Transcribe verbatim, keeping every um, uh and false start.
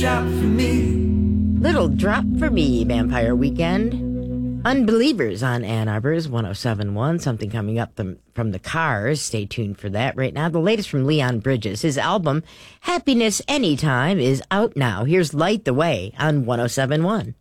Drop for me. Little Drop for Me, Vampire Weekend. Unbelievers on Ann Arbor's one oh seven point one. Something coming up from, from the Cars. Stay tuned for that right now. The latest from Leon Bridges. His album, Happiness Anytime, is out now. Here's Light the Way on one oh seven point one.